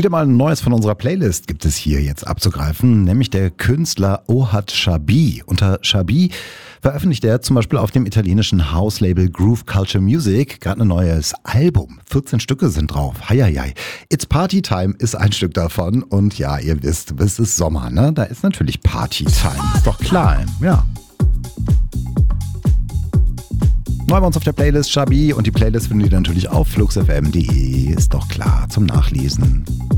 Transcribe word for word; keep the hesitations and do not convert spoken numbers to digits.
Wieder mal ein neues von unserer Playlist gibt es hier jetzt abzugreifen, nämlich der Künstler Ohad Shabi. Unter Shabi veröffentlicht er zum Beispiel auf dem italienischen House-Label Groove Culture Music gerade ein neues Album. vierzehn Stücke sind drauf. Heieiei. It's Party Time ist ein Stück davon. Und ja, ihr wisst, es ist Sommer, ne? Da ist natürlich Party Time. Ist doch klar, ja. Neu bei uns auf der Playlist Shabi und die Playlist findet ihr natürlich auf fluxfm punkt de. Ist doch klar, zum Nachlesen.